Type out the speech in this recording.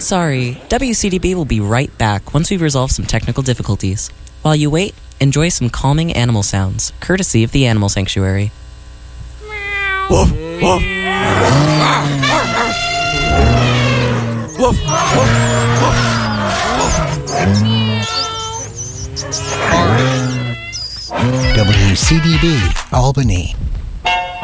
Sorry, WCDB will be right back once we've resolved some technical difficulties. While you wait, enjoy some calming animal sounds, courtesy of the Animal Sanctuary. Woof, woof. Woof, woof, woof. WCDB, Albany.